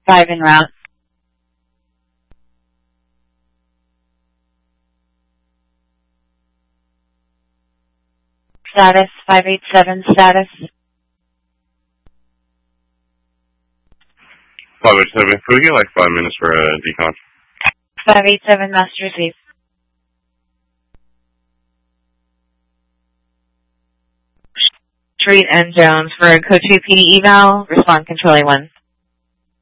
5 en route. Status, 587 status. 587, could we get like 5 minutes for a decon? 587, master received. Street and Jones for code 2 PD eval, respond control A1.